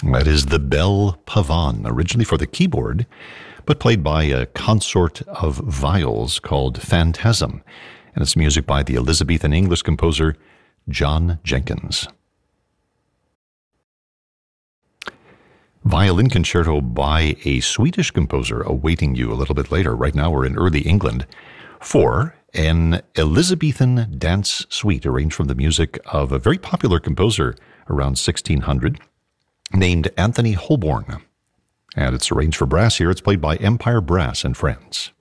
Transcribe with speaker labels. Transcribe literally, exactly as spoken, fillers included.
Speaker 1: That is the Belle Pavane, originally for the keyboard, but played by a consort of viols called Phantasm, and it's music by the Elizabethan English composer John Jenkins. Violin concerto by a Swedish composer awaiting you a little bit later. Right now we're in early England for an Elizabethan dance suite arranged from the music of a very popular composer around sixteen hundred named Anthony Holborn. And it's arranged for brass here. It's played by Empire Brass and Friends.